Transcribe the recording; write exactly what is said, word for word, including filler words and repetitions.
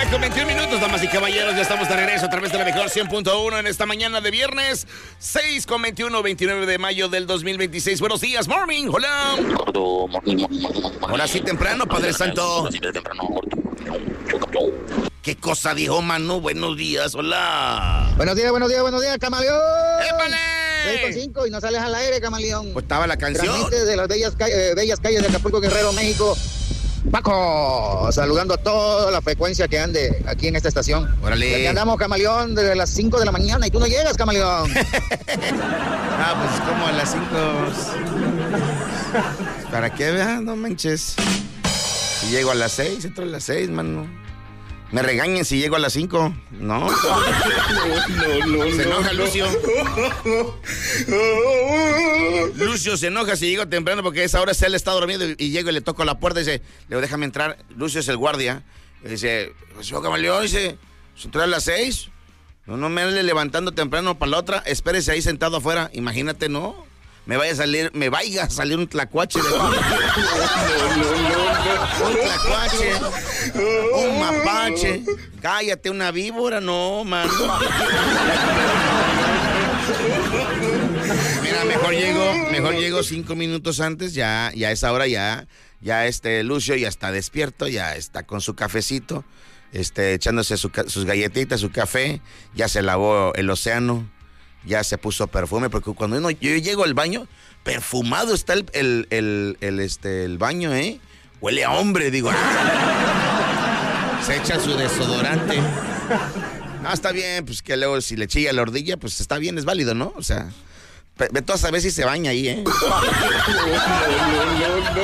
con veintiún minutos, damas y caballeros, ya estamos de regreso a través de la mejor cien punto uno en esta mañana de viernes, seis con veintiuno, veintinueve de mayo del dos mil veintiséis. Buenos días, morning, hola. Ahora sí temprano, Padre Santo. ¿Qué cosa dijo Manu? Buenos días, hola. Buenos días, buenos días, buenos días, camaleón. ¡Épale! seis con cinco y no sales al aire, camaleón. Pues estaba la canción. Transmite de las bellas, eh, bellas calles de Acapulco, Guerrero, México. Paco, saludando a toda la frecuencia que ande aquí en esta estación. Órale. Aquí andamos, camaleón, desde las cinco de la mañana y tú no llegas, camaleón. Ah, pues como a las cinco. ¿Para qué, vea? No manches. Si llego a las seis, entro a las seis, mano. Me regañen si llego a las cinco. No. No, no, no. Se enoja Lucio. Lucio se enoja si llego temprano porque a esa hora él está dormido y, y llego y le toco la puerta y dice, le digo, déjame entrar. Lucio es el guardia. Y dice, yo camaleón, dice, ¿se entró a las seis? No, no me ande levantando temprano para la otra. Espérese ahí sentado afuera. Imagínate, ¿no? Me vaya a salir, me vaya a salir un tlacuache de abajo. Un tlacuache, un mapache. Cállate, una víbora, no, mano. Mira, mejor llego, mejor llego cinco minutos antes, ya, ya a esa hora ya, ya este Lucio ya está despierto, ya está con su cafecito, este, echándose su, sus galletitas, su café, ya se lavó el océano. Ya se puso perfume, porque cuando uno, yo llego al baño, perfumado está el, el, el, el, este, el baño, ¿eh? Huele a hombre, digo. ¡Ah! Se echa su desodorante. No, está bien, pues que luego si le chilla la ordilla, pues está bien, es válido, ¿no? O sea, ve tú a saber si se baña ahí, ¿eh?